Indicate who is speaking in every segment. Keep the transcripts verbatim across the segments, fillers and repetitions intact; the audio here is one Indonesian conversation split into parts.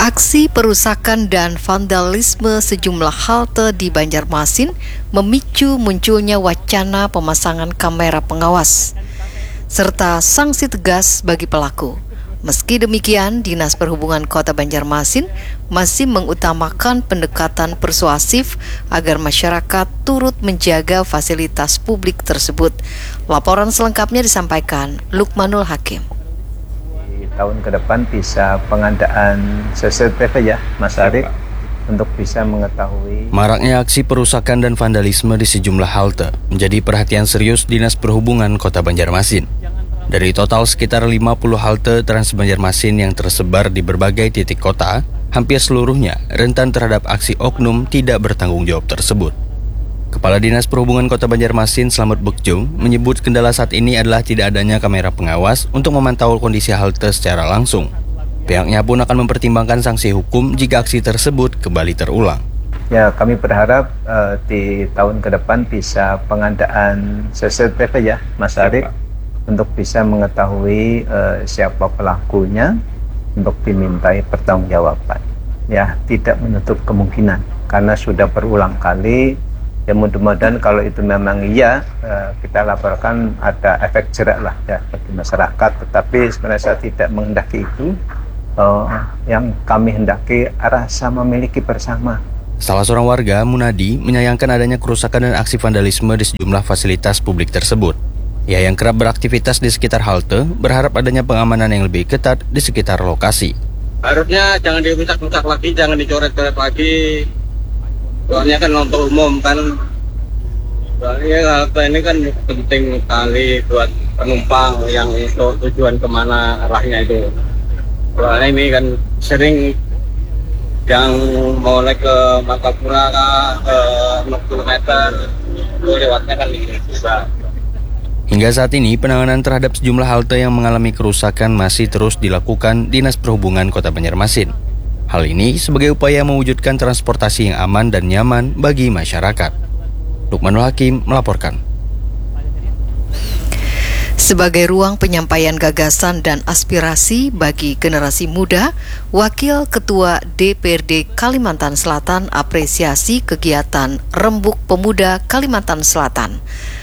Speaker 1: Aksi perusakan dan vandalisme sejumlah halte di Banjarmasin memicu munculnya wacana pemasangan kamera pengawas serta sanksi tegas bagi pelaku. Meski demikian, Dinas Perhubungan Kota Banjarmasin masih mengutamakan pendekatan persuasif agar masyarakat turut menjaga fasilitas publik tersebut. Laporan selengkapnya disampaikan Lukmanul Hakim.
Speaker 2: Tahun ke depan bisa pengadaan C C T V ya, Mas Arif, untuk bisa mengetahui.
Speaker 3: Maraknya aksi perusakan dan vandalisme di sejumlah halte menjadi perhatian serius Dinas Perhubungan Kota Banjarmasin. Dari total sekitar lima puluh halte Trans Banjarmasin yang tersebar di berbagai titik kota, hampir seluruhnya rentan terhadap aksi oknum tidak bertanggung jawab tersebut. Kepala Dinas Perhubungan Kota Banjarmasin Slamet Bekjung menyebut kendala saat ini adalah tidak adanya kamera pengawas untuk memantau kondisi halte secara langsung. Pihaknya pun akan mempertimbangkan sanksi hukum jika aksi tersebut kembali terulang.
Speaker 2: Ya, kami berharap uh, di tahun ke depan bisa pengadaan C C T V ya, Mas Arif, untuk bisa mengetahui uh, siapa pelakunya untuk dimintai pertanggungjawaban. Ya, tidak menutup kemungkinan karena sudah berulang kali. Ya, mudah-mudahan kalau itu memang iya, uh, kita laporkan ada efek jerak lah ya bagi masyarakat. Tetapi sebenarnya saya tidak menghendaki itu. Uh, yang kami hendaki rasa memiliki bersama.
Speaker 3: Salah seorang warga, Munadi, menyayangkan adanya kerusakan dan aksi vandalisme di sejumlah fasilitas publik tersebut. Ia yang kerap beraktivitas di sekitar halte berharap adanya pengamanan yang lebih ketat di sekitar lokasi.
Speaker 4: Harusnya jangan dirusak-rusak lagi, jangan dicoret-coret lagi. Soalnya kan untuk umum kan, soalnya halte ini kan penting sekali buat penumpang yang itu tujuan kemana arahnya itu. Soalnya ini kan sering yang mau naik ke Martapura ke enam kilometer itu lewatnya kan bisa.
Speaker 3: Hingga saat ini penanganan terhadap sejumlah halte yang mengalami kerusakan masih terus dilakukan Dinas Perhubungan Kota Banjarmasin. Hal ini sebagai upaya mewujudkan transportasi yang aman dan nyaman bagi masyarakat. Lukmanul Hakim melaporkan.
Speaker 1: Sebagai ruang penyampaian gagasan dan aspirasi bagi generasi muda, Wakil Ketua D P R D Kalimantan Selatan apresiasi kegiatan Rembuk Pemuda Kalimantan Selatan.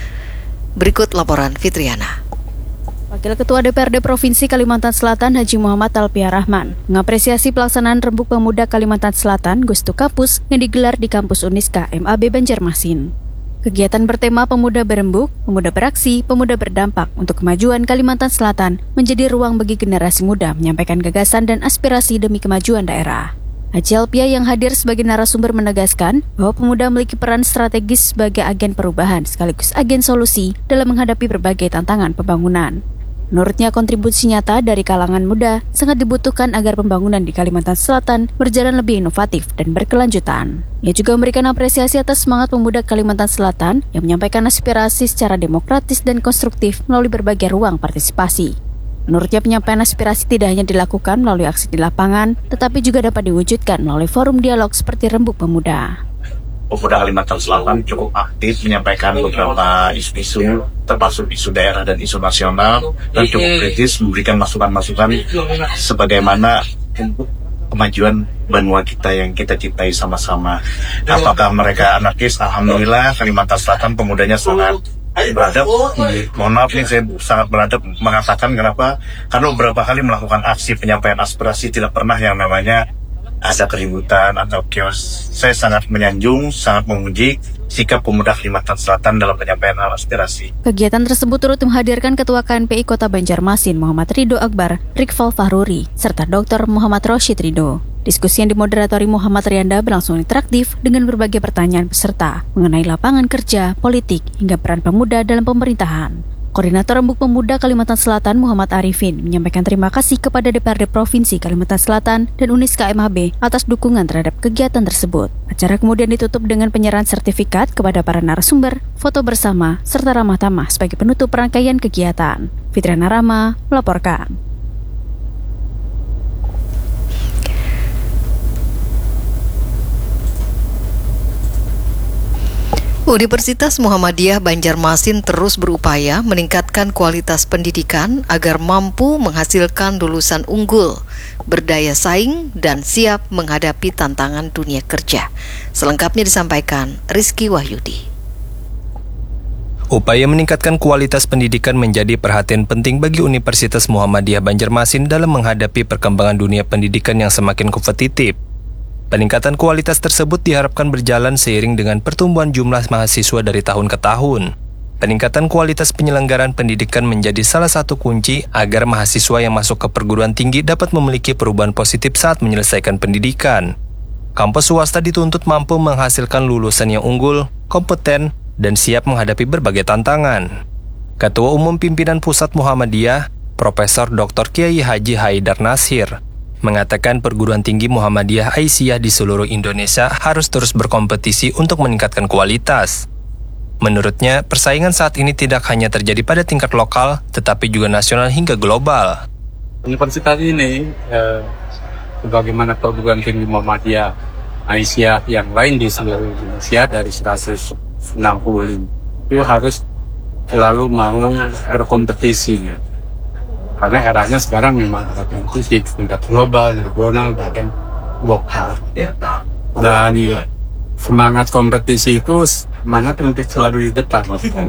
Speaker 1: Berikut laporan Fitriana.
Speaker 5: Wakil Ketua D P R D Provinsi Kalimantan Selatan Haji Muhammad Alpiah Rahman mengapresiasi pelaksanaan Rembuk Pemuda Kalimantan Selatan Gustu Kapus yang digelar di kampus Uniska M A B Banjarmasin. Kegiatan bertema Pemuda Berembuk, Pemuda Beraksi, Pemuda Berdampak untuk Kemajuan Kalimantan Selatan menjadi ruang bagi generasi muda menyampaikan gagasan dan aspirasi demi kemajuan daerah. Haji Alpiah yang hadir sebagai narasumber menegaskan bahwa pemuda memiliki peran strategis sebagai agen perubahan sekaligus agen solusi dalam menghadapi berbagai tantangan pembangunan. Menurutnya, kontribusi nyata dari kalangan muda sangat dibutuhkan agar pembangunan di Kalimantan Selatan berjalan lebih inovatif dan berkelanjutan. Ia juga memberikan apresiasi atas semangat pemuda Kalimantan Selatan yang menyampaikan aspirasi secara demokratis dan konstruktif melalui berbagai ruang partisipasi. Menurutnya, penyampaian aspirasi tidak hanya dilakukan melalui aksi di lapangan, tetapi juga dapat diwujudkan melalui forum dialog seperti Rembuk Pemuda.
Speaker 6: Pemuda Kalimantan Selatan cukup aktif menyampaikan beberapa isu-isu, termasuk isu daerah dan isu nasional, dan cukup kritis memberikan masukan-masukan sebagaimana untuk kemajuan benua kita yang kita cintai sama-sama. Apakah mereka anarkis? Alhamdulillah, Kalimantan Selatan pemudanya sangat beradab. Mohon maaf nih, saya sangat beradab mengatakan kenapa? Karena beberapa kali melakukan aksi penyampaian aspirasi tidak pernah yang namanya ada keributan atau chaos. Saya sangat menyanjung, sangat memuji sikap pemuda Kalimantan Selatan dalam penyampaian aspirasi.
Speaker 5: Kegiatan tersebut turut menghadirkan Ketua K N P I Kota Banjarmasin Muhammad Ridho Akbar, Rikfal Fahruri, serta Doktor Muhammad Roshid Ridho. Diskusi yang dimoderatori Muhammad Rianda berlangsung interaktif dengan berbagai pertanyaan peserta mengenai lapangan kerja, politik, hingga peran pemuda dalam pemerintahan. Koordinator Rembuk Pemuda Kalimantan Selatan Muhammad Arifin menyampaikan terima kasih kepada D P R D Provinsi Kalimantan Selatan dan Uniska M A B atas dukungan terhadap kegiatan tersebut. Acara kemudian ditutup dengan penyerahan sertifikat kepada para narasumber, foto bersama, serta ramah tamah sebagai penutup rangkaian kegiatan. Fitriana Rama melaporkan.
Speaker 1: Universitas Muhammadiyah Banjarmasin terus berupaya meningkatkan kualitas pendidikan agar mampu menghasilkan lulusan unggul, berdaya saing, dan siap menghadapi tantangan dunia kerja. Selengkapnya disampaikan Rizky Wahyudi.
Speaker 7: Upaya meningkatkan kualitas pendidikan menjadi perhatian penting bagi Universitas Muhammadiyah Banjarmasin dalam menghadapi perkembangan dunia pendidikan yang semakin kompetitif. Peningkatan kualitas tersebut diharapkan berjalan seiring dengan pertumbuhan jumlah mahasiswa dari tahun ke tahun. Peningkatan kualitas penyelenggaraan pendidikan menjadi salah satu kunci agar mahasiswa yang masuk ke perguruan tinggi dapat memiliki perubahan positif saat menyelesaikan pendidikan. Kampus swasta dituntut mampu menghasilkan lulusan yang unggul, kompeten, dan siap menghadapi berbagai tantangan. Ketua Umum Pimpinan Pusat Muhammadiyah, Profesor Doktor Kiai Haji Haidar Nasir, mengatakan perguruan tinggi Muhammadiyah Aisyah di seluruh Indonesia harus terus berkompetisi untuk meningkatkan kualitas. Menurutnya, persaingan saat ini tidak hanya terjadi pada tingkat lokal, tetapi juga nasional hingga global.
Speaker 8: Universitas ini, eh, sebagaimana perguruan tinggi Muhammadiyah Aisyah yang lain di seluruh Indonesia dari seratus enam puluh lima, itu harus selalu mau berkompetisi. Karena eranya sekarang memang ada kompetisi tingkat global, regional, bahkan lokal. Dan semangat kompetisi itu semangat untuk selalu di depan.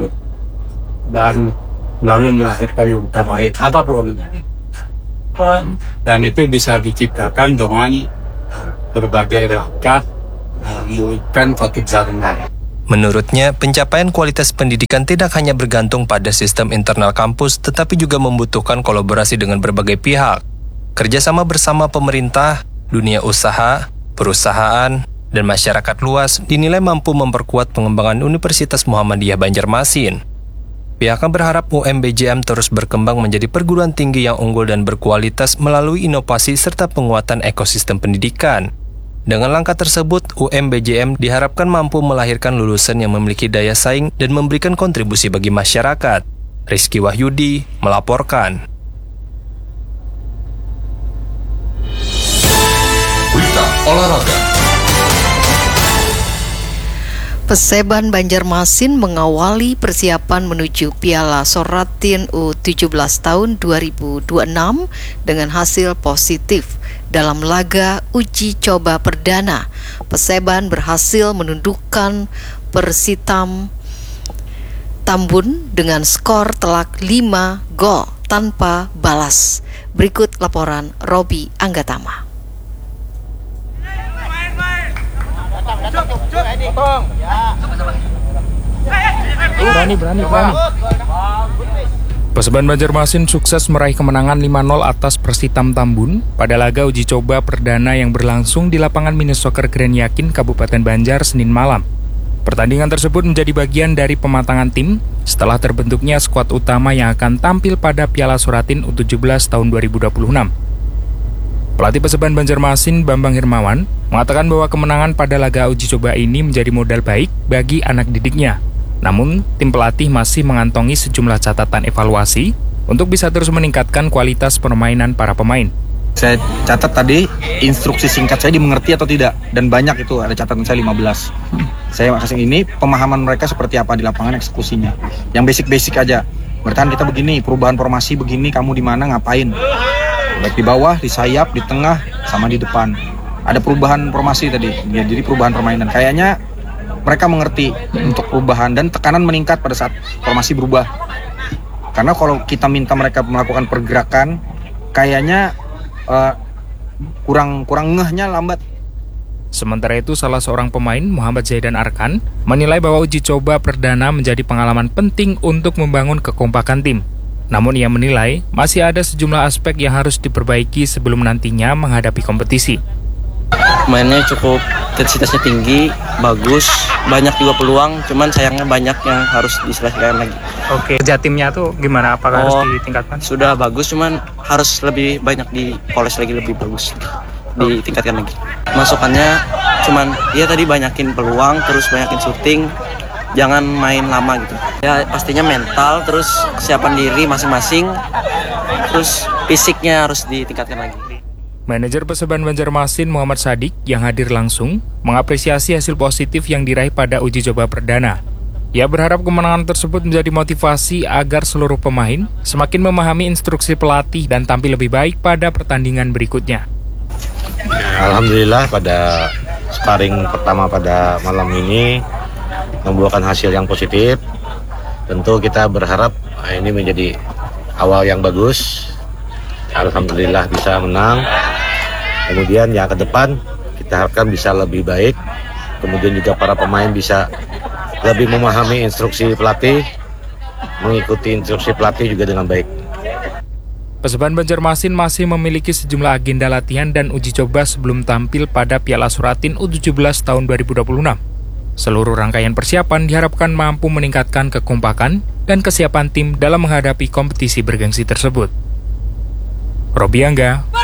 Speaker 8: Dan selalu melahirkan yang terbaik apapun. Dan itu bisa diciptakan dengan berbagai langkah memulihkan kekejaran.
Speaker 7: Menurutnya, pencapaian kualitas pendidikan tidak hanya bergantung pada sistem internal kampus, tetapi juga membutuhkan kolaborasi dengan berbagai pihak. Kerjasama bersama pemerintah, dunia usaha, perusahaan, dan masyarakat luas dinilai mampu memperkuat pengembangan Universitas Muhammadiyah Banjarmasin. Pihaknya berharap U M B J M terus berkembang menjadi perguruan tinggi yang unggul dan berkualitas melalui inovasi serta penguatan ekosistem pendidikan. Dengan langkah tersebut, U M B J M diharapkan mampu melahirkan lulusan yang memiliki daya saing dan memberikan kontribusi bagi masyarakat. Rizky Wahyudi melaporkan.
Speaker 9: Berita olahraga.
Speaker 1: Perseban Banjarmasin mengawali persiapan menuju Piala Soratin U tujuh belas tahun dua ribu dua puluh enam dengan hasil positif. Dalam laga uji coba perdana, Perseban berhasil menundukkan Persitam Tambun dengan skor telak lima gol tanpa balas. Berikut laporan Robi Anggatama.
Speaker 10: Berani, berani, berani. Perseban Banjarmasin sukses meraih kemenangan lima nol atas Persitam Tambun pada laga uji coba perdana yang berlangsung di lapangan mini soccer Grand Yakin, Kabupaten Banjar, Senin malam. Pertandingan tersebut menjadi bagian dari pematangan tim setelah terbentuknya skuad utama yang akan tampil pada Piala Soratin U tujuh belas tahun dua ribu dua puluh enam. Pelatih Perseban Banjarmasin, Bambang Hirmawan, mengatakan bahwa kemenangan pada laga uji coba ini menjadi modal baik bagi anak didiknya. Namun, tim pelatih masih mengantongi sejumlah catatan evaluasi untuk bisa terus meningkatkan kualitas permainan para pemain.
Speaker 11: Saya catat tadi, instruksi singkat saya dimengerti atau tidak, dan banyak itu, ada catatan saya lima belas. Saya kasih ini, pemahaman mereka seperti apa di lapangan eksekusinya. Yang basic-basic aja, bertahan kita begini, perubahan formasi begini, kamu di mana ngapain. Baik di bawah, di sayap, di tengah, sama di depan. Ada perubahan formasi tadi, ya, jadi perubahan permainan. Kayaknya mereka mengerti untuk perubahan dan tekanan meningkat pada saat formasi berubah. Karena kalau kita minta mereka melakukan pergerakan, kayaknya uh, kurang kurang ngehnya lambat.
Speaker 10: Sementara itu, salah seorang pemain, Muhammad Zaidan Arkan, menilai bahwa uji coba perdana menjadi pengalaman penting untuk membangun kekompakan tim. Namun ia menilai masih ada sejumlah aspek yang harus diperbaiki sebelum nantinya menghadapi kompetisi.
Speaker 12: Mainnya cukup intensitasnya tinggi, bagus, banyak juga peluang, cuman sayangnya banyak yang harus diselesaikan lagi.
Speaker 10: Oke, kerja timnya tuh gimana? Apakah
Speaker 12: oh,
Speaker 10: harus ditingkatkan?
Speaker 12: Sudah bagus, cuman harus lebih banyak dipoles lagi, lebih bagus, ditingkatkan lagi. Masukannya cuman ya tadi banyakin peluang, terus banyakin syuting, jangan main lama gitu. Ya pastinya mental, terus kesiapan diri masing-masing, terus fisiknya harus ditingkatkan lagi.
Speaker 10: Manajer Perseban Banjarmasin Muhammad Sadik yang hadir langsung mengapresiasi hasil positif yang diraih pada uji coba perdana. Ia berharap kemenangan tersebut menjadi motivasi agar seluruh pemain semakin memahami instruksi pelatih dan tampil lebih baik pada pertandingan berikutnya.
Speaker 13: Alhamdulillah pada sparring pertama pada malam ini membuahkan hasil yang positif. Tentu kita berharap ini menjadi awal yang bagus. Alhamdulillah bisa menang. Kemudian yang ke depan kita harapkan bisa lebih baik. Kemudian juga para pemain bisa lebih memahami instruksi pelatih, mengikuti instruksi pelatih juga dengan baik.
Speaker 10: Perseban Banjarmasin masih memiliki sejumlah agenda latihan dan uji coba sebelum tampil pada Piala Suratin U tujuh belas tahun dua ribu dua puluh enam. Seluruh rangkaian persiapan diharapkan mampu meningkatkan kekompakan dan kesiapan tim dalam menghadapi kompetisi bergengsi tersebut. Robi Angga,